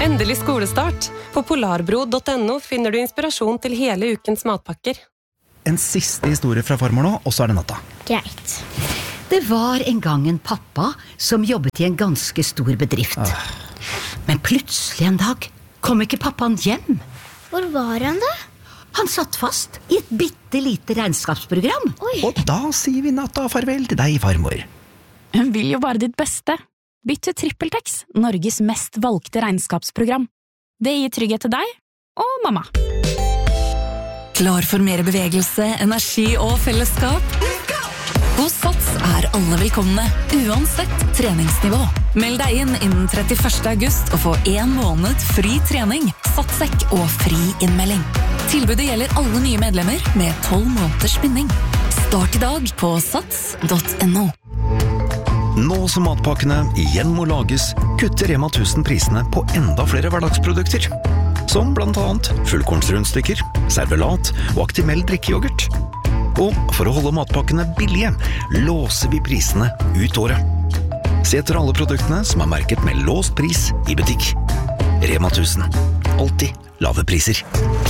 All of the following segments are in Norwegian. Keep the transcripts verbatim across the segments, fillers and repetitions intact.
Endelig skolestart. På polarbro punktum no finner du inspirasjon til hele ukens matpakker. En siste historie fra farmor nå, og så er det natta. Greit. Det var en gang en pappa som jobbet i en ganske stor bedrift. Ah. Men plutselig en dag kom ikke pappaen hjem. Hvor var han da? Han satt fast i et bittelite regnskapsprogram. Oi. Og da sier vi natta farvel til deg, farmor. Hun vil jo bare ditt beste. Bytt til TrippelTex, Norges mest valgte regnskapsprogram. Det gir trygghet til deg og mamma. Klar for mer bevegelse, energi og fellesskap? Hos Sats er alle velkomne, uansett treningsnivå. Meld deg inn innen trettiførste august og få en måned fri trening, satssekk og fri innmelding. Tilbudet gjelder alle nye medlemmer med tolv måneders binding. Start i dag på sats punktum no. Nå som matpakkene igjen må lages, kutter Rema tusen prisene på enda flere hverdagsprodukter. Som blant annet fullkornsrundstykker, servelat og Actimel drikkejoghurt. Og for å holde matpakkene billige, låser vi prisene ut året. Se etter alle produktene som er merket med låst pris i butikk. Rema tusen. Alltid lave priser.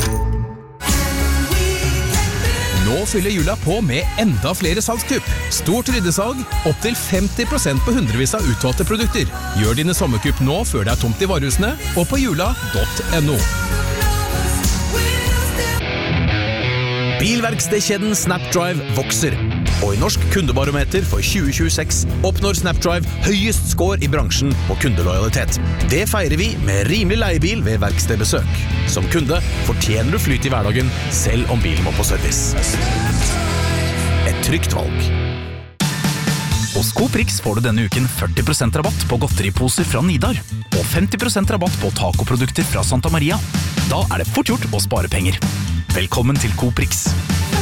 Nå fyller jula på med enda flere salgskupp. Stort ryddesalg, opp til femti prosent på hundrevis av utvalgte produkter. Gjør dine sommerkupp nå før det er tomt i varehusene, og på jula punktum no. Bilverkstedkjeden Snapdrive vokser. Og i Norsk kundebarometer for tjue tjueseks oppnår Snapdrive høyest score i bransjen på kundelojalitet. Det feirer vi med rimelig leiebil ved verkstedbesøk. Som kunde fortjener du flyt i hverdagen, selv om bilen må på service. Et trygt valg. Hos Coprix får du denne uken førti prosent rabatt på godteriposer fra Nidar, og femti prosent rabatt på tacoprodukter fra Santa Maria. Da er det fort gjort å spare penger. Velkommen til Coprix.